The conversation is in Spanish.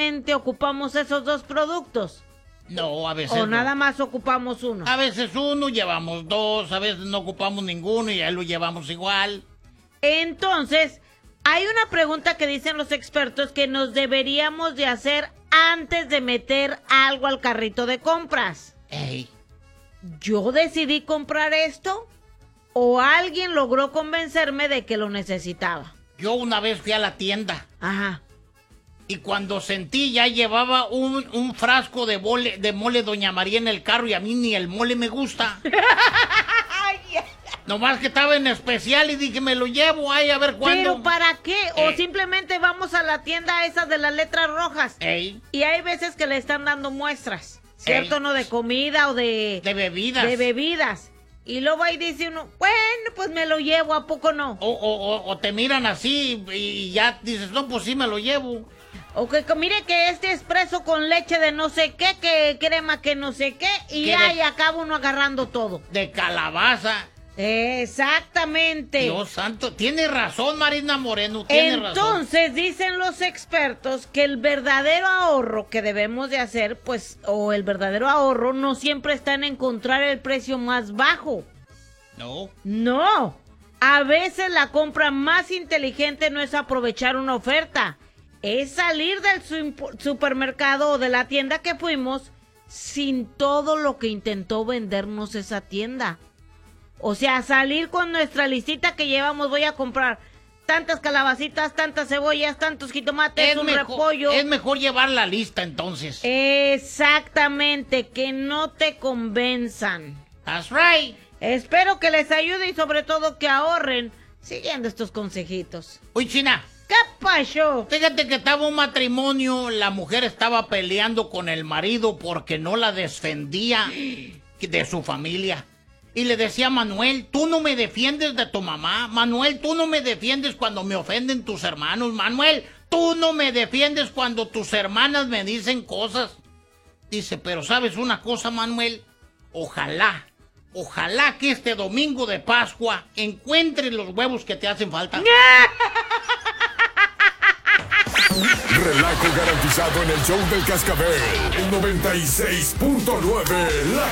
solamente ocupamos esos dos productos? No, a veces ¿O no. nada más ocupamos uno? A veces uno, llevamos dos, a veces no ocupamos ninguno y ahí lo llevamos igual. Entonces, hay una pregunta que dicen los expertos que nos deberíamos de hacer antes de meter algo al carrito de compras. Ey. ¿Yo decidí comprar esto? ¿O alguien logró convencerme de que lo necesitaba? Yo una vez fui a la tienda. Ajá. Y cuando sentí, ya llevaba un frasco de mole Doña María en el carro y a mí ni el mole me gusta. Nomás que estaba en especial y dije, me lo llevo, ay, a ver cuándo. ¿Pero para qué? ¿O simplemente vamos a la tienda esa de las letras rojas? Ey. Y hay veces que le están dando muestras, ¿cierto? Ey. ¿No? De comida o de bebidas. De bebidas. Y luego ahí dice uno, bueno, pues me lo llevo, ¿a poco no? O te miran así y ya dices, no, pues sí me lo llevo. O que mire que este expreso con leche de no sé qué, que crema que no sé qué, y ahí acaba uno agarrando todo. De calabaza. Exactamente. Dios santo, tiene razón Marina Moreno, tiene razón. Entonces dicen los expertos que el verdadero ahorro que debemos de hacer, pues, o el verdadero ahorro no siempre está en encontrar el precio más bajo. No. No. A veces la compra más inteligente no es aprovechar una oferta, es salir del supermercado o de la tienda que fuimos sin todo lo que intentó vendernos esa tienda. O sea, salir con nuestra listita que llevamos, voy a comprar tantas calabacitas, tantas cebollas, tantos jitomates, repollo. Es mejor llevar la lista entonces. Exactamente, que no te convenzan. That's right. Espero que les ayude y sobre todo que ahorren siguiendo estos consejitos. Uy, China. ¿Qué pasó? Fíjate que estaba un matrimonio, la mujer estaba peleando con el marido porque no la defendía de su familia. Y le decía a Manuel, tú no me defiendes de tu mamá. Manuel, tú no me defiendes cuando me ofenden tus hermanos. Manuel, tú no me defiendes cuando tus hermanas me dicen cosas. Dice, pero ¿sabes una cosa, Manuel? Ojalá que este domingo de Pascua encuentres los huevos que te hacen falta. Relajo garantizado en el show del Cascabel. El 96.9.